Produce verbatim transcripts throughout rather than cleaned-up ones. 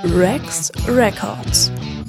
Rex Records.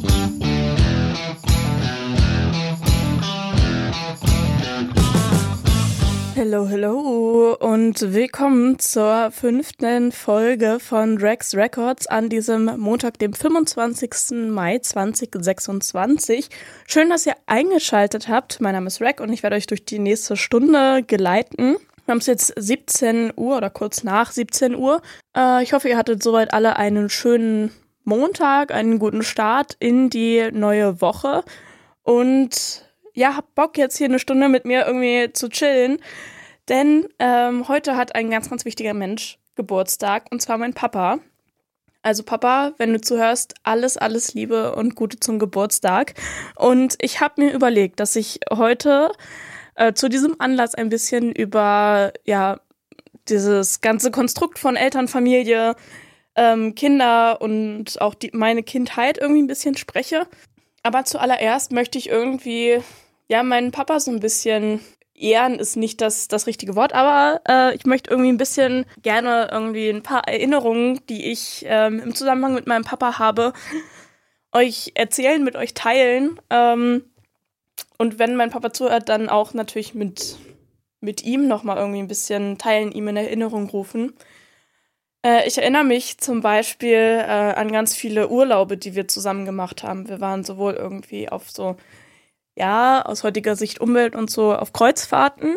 Hello, hello und willkommen zur fünften Folge von Rex Records an diesem Montag, dem fünfundzwanzigsten Mai zweitausendsechsundzwanzig. Schön, dass ihr eingeschaltet habt. Mein Name ist Rex und ich werde euch durch die nächste Stunde geleiten. Wir haben es jetzt siebzehn Uhr oder kurz nach siebzehn Uhr. Äh, ich hoffe, ihr hattet soweit alle einen schönen Montag, einen guten Start in die neue Woche und ja, hab Bock jetzt hier eine Stunde mit mir irgendwie zu chillen, denn ähm, heute hat ein ganz, ganz wichtiger Mensch Geburtstag und zwar mein Papa. Also Papa, wenn du zuhörst, alles, alles Liebe und Gute zum Geburtstag. Und ich habe mir überlegt, dass ich heute äh, zu diesem Anlass ein bisschen über ja dieses ganze Konstrukt von Eltern, Familie, ähm, Kinder und auch die, meine Kindheit irgendwie ein bisschen spreche. Aber zuallererst möchte ich irgendwie ja meinen Papa so ein bisschen ehren, ist nicht das, das richtige Wort, aber äh, ich möchte irgendwie ein bisschen gerne irgendwie ein paar Erinnerungen, die ich ähm, im Zusammenhang mit meinem Papa habe, euch erzählen, mit euch teilen. Ähm, und wenn mein Papa zuhört, dann auch natürlich mit, mit ihm nochmal irgendwie ein bisschen teilen, ihm in Erinnerung rufen. Äh, ich erinnere mich zum Beispiel äh, an ganz viele Urlaube, die wir zusammen gemacht haben. Wir waren sowohl irgendwie auf so ja, aus heutiger Sicht Umwelt und so auf Kreuzfahrten,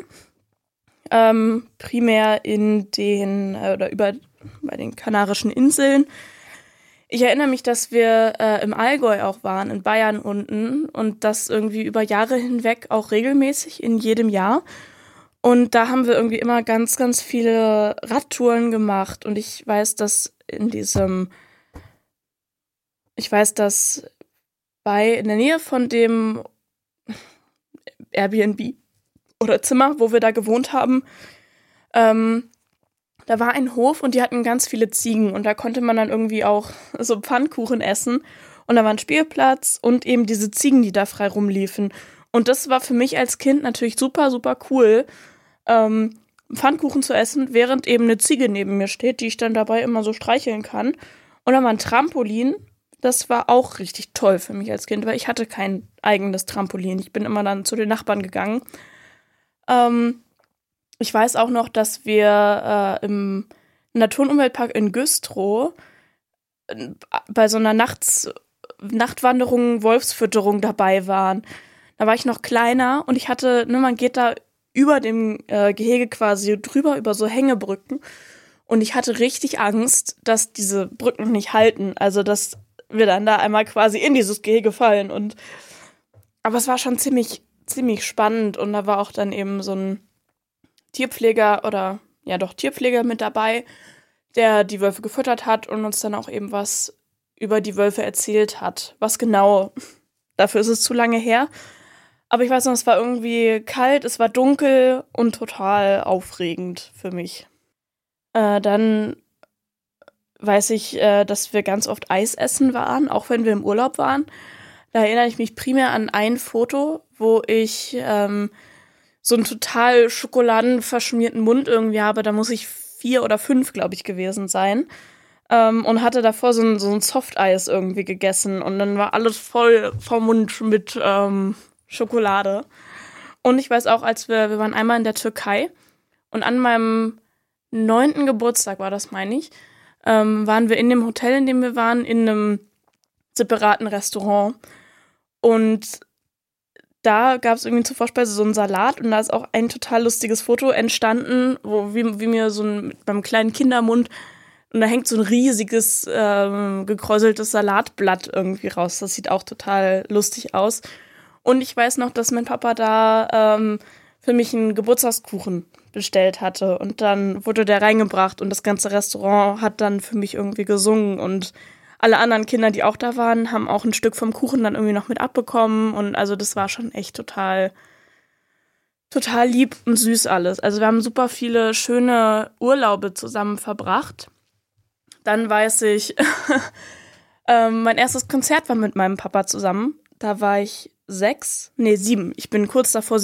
ähm, primär in den, äh, oder über, bei den Kanarischen Inseln. Ich erinnere mich, dass wir äh, im Allgäu auch waren, in Bayern unten und das irgendwie über Jahre hinweg auch regelmäßig in jedem Jahr. Und da haben wir irgendwie immer ganz, ganz viele Radtouren gemacht und ich weiß, dass in diesem, ich weiß, dass bei, in der Nähe von dem Airbnb oder Zimmer, wo wir da gewohnt haben, ähm, da war ein Hof und die hatten ganz viele Ziegen und da konnte man dann irgendwie auch so Pfannkuchen essen und da war ein Spielplatz und eben diese Ziegen, die da frei rumliefen und das war für mich als Kind natürlich super, super cool, ähm, Pfannkuchen zu essen, während eben eine Ziege neben mir steht, die ich dann dabei immer so streicheln kann und dann war ein Trampolin. Das war auch richtig toll für mich als Kind, weil ich hatte kein eigenes Trampolin. Ich bin immer dann zu den Nachbarn gegangen. Ähm, ich weiß auch noch, dass wir äh, im Natur- und Umweltpark in Güstrow äh, bei so einer Nachts- Nachtwanderung, Wolfsfütterung dabei waren. Da war ich noch kleiner und ich hatte, ne, man geht da über dem äh, Gehege quasi drüber, über so Hängebrücken. Und ich hatte richtig Angst, dass diese Brücken nicht halten. Also, dass wir dann da einmal quasi in dieses Gehege fallen und aber es war schon ziemlich, ziemlich spannend und da war auch dann eben so ein Tierpfleger oder ja doch Tierpfleger mit dabei, der die Wölfe gefüttert hat und uns dann auch eben was über die Wölfe erzählt hat. Was genau, dafür ist es zu lange her. Aber ich weiß noch, es war irgendwie kalt, es war dunkel und total aufregend für mich. Äh, dann weiß ich, äh, dass wir ganz oft Eis essen waren, auch wenn wir im Urlaub waren. Da erinnere ich mich primär an ein Foto, wo ich ähm, so einen total schokoladenverschmierten Mund irgendwie habe. Da muss ich vier oder fünf, glaube ich, gewesen sein. Ähm, und hatte davor so ein, so ein Softeis irgendwie gegessen. Und dann war alles voll vom Mund mit ähm, Schokolade. Und ich weiß auch, als wir, wir waren einmal in der Türkei und an meinem neunten Geburtstag war das, meine ich, Ähm, waren wir in dem Hotel, in dem wir waren, in einem separaten Restaurant. Und da gab es irgendwie zur Vorspeise so einen Salat und da ist auch ein total lustiges Foto entstanden, wo wie, wie mir so ein, mit meinem kleinen Kindermund und da hängt so ein riesiges, ähm, gekräuseltes Salatblatt irgendwie raus. Das sieht auch total lustig aus. Und ich weiß noch, dass mein Papa da ähm, für mich einen Geburtstagskuchen bestellt hatte und dann wurde der reingebracht und das ganze Restaurant hat dann für mich irgendwie gesungen und alle anderen Kinder, die auch da waren, haben auch ein Stück vom Kuchen dann irgendwie noch mit abbekommen und also das war schon echt total, total lieb und süß alles. Also wir haben super viele schöne Urlaube zusammen verbracht. Dann weiß ich, ähm, mein erstes Konzert war mit meinem Papa zusammen. Da war ich sechs, nee sieben. Ich bin kurz davor